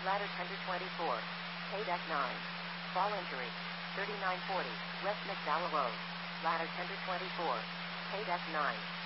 Ladder tender 24. Deck 9. Fall injury. 3940. West McDowell Road. Ladder tender 24. Deck 9.